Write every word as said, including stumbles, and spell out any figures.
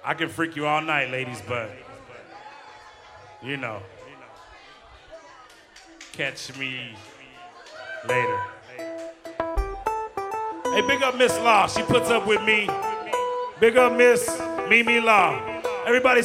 I can freak you all night, ladies, but you know, catch me later. Hey, big up Miss Law. She puts up with me. Big up Miss Mimi Law. Everybody